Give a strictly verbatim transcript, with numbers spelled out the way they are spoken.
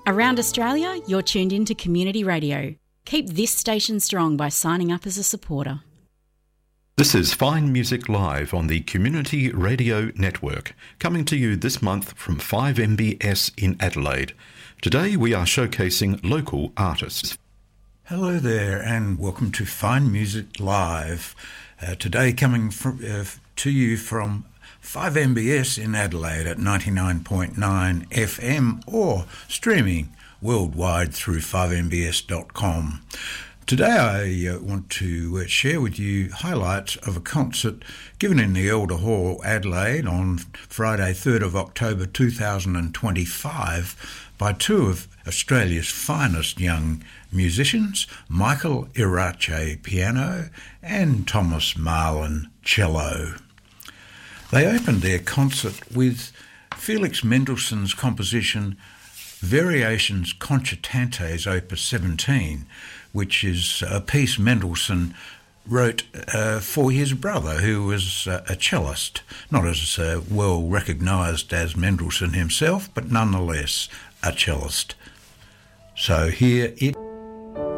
Around Australia, you're tuned in to Community Radio. Keep this station strong by signing up as a supporter. This is Fine Music Live on the Community Radio Network, coming to you this month from five M B S in Adelaide. Today we are showcasing local artists. Hello there and welcome to Fine Music Live. Uh, today coming from, uh, to you from five M B S in Adelaide at ninety-nine point nine F M or streaming worldwide through five M B S dot com. Today I uh, want to uh, share with you highlights of a concert given in the Elder Hall, Adelaide on Friday third of October two thousand twenty-five by two of Australia's finest young musicians, Michael Irache piano and Thomas Marlin cello. They opened their concert with Felix Mendelssohn's composition Variations Concertantes Opus seventeen, which is a piece Mendelssohn wrote uh, for his brother, who was uh, a cellist, not as uh, well recognised as Mendelssohn himself, but nonetheless a cellist. So here it